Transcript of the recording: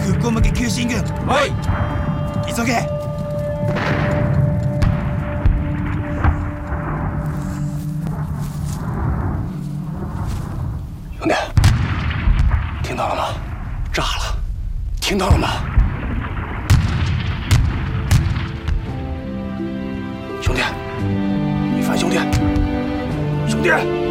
空向け急進軍。 はい。 急げ。 兄弟，听到了吗？炸了！听到了吗？兄弟，一凡兄弟，兄弟。